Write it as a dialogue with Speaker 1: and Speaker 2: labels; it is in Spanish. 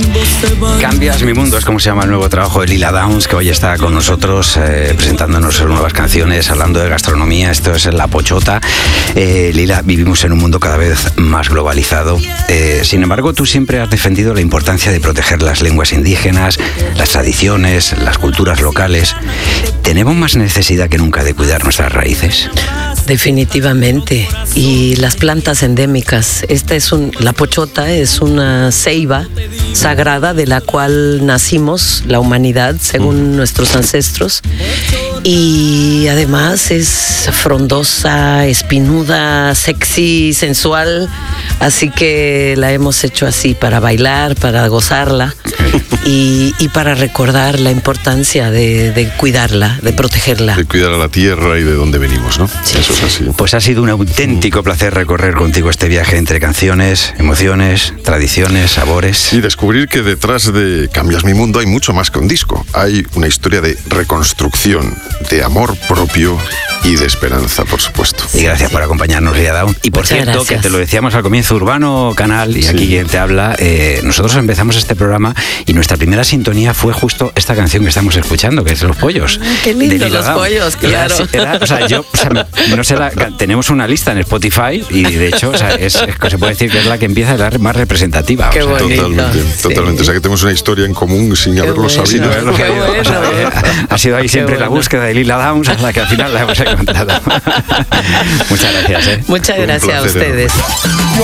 Speaker 1: Cambias mi mundo, es como se llama el nuevo trabajo de Lila Downs, que hoy está con nosotros presentándonos nuevas canciones, hablando de gastronomía. Esto es La Pochota. Lila, vivimos en un mundo cada vez más globalizado. Sin embargo, tú siempre has defendido la importancia de proteger las lenguas indígenas, las tradiciones, las culturas locales. ¿Tenemos más necesidad que nunca de cuidar nuestras raíces?
Speaker 2: Definitivamente. Y las plantas endémicas. La pochota es una ceiba sagrada de la cual nacimos, la humanidad, según nuestros ancestros. Y además es frondosa, espinuda, sexy, sensual. Así que la hemos hecho así para bailar, para gozarla y para recordar la importancia de cuidarla, de protegerla.
Speaker 3: De cuidar a la tierra y de dónde venimos, ¿no?
Speaker 2: Sí.
Speaker 3: Eso es así.
Speaker 1: Pues ha sido un auténtico placer recorrer contigo este viaje entre canciones, emociones, tradiciones, sabores.
Speaker 3: Y descubrir que detrás de Cambias mi mundo hay mucho más que un disco. Hay una historia de reconstrucción, de amor propio y de esperanza, por supuesto.
Speaker 1: Y gracias por acompañarnos, Lila Downs. Y por
Speaker 2: Muchas
Speaker 1: cierto,
Speaker 2: gracias.
Speaker 1: que te lo decíamos al comienzo, Urbano Canal, y aquí quien te habla, nosotros empezamos este programa y nuestra primera sintonía fue justo esta canción que estamos escuchando, que es Los Pollos.
Speaker 2: Qué lindo,
Speaker 1: de Lila
Speaker 2: Los
Speaker 1: Downs.
Speaker 2: Pollos, claro.
Speaker 1: Tenemos una lista en Spotify y de hecho, se puede decir que es la que empieza a dar más representativa.
Speaker 2: Qué bonito.
Speaker 3: Totalmente.
Speaker 2: Sí.
Speaker 3: O sea que tenemos una historia en común sin haberlo
Speaker 2: bueno.
Speaker 3: sabido.
Speaker 2: Qué bueno.
Speaker 1: Ha sido ahí siempre la búsqueda de Lila Downs hasta que al final la hemos encontrado. Muchas gracias.
Speaker 2: Muchas
Speaker 3: Un
Speaker 2: gracias a
Speaker 3: placer enorme.
Speaker 2: ustedes.